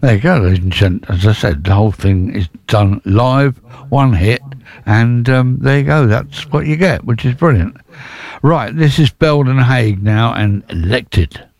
There you go, ladies and gents. As I said, the whole thing is done live, one hit, and there you go. That's what you get, which is brilliant. Right, this is Belden Haig now and Elected.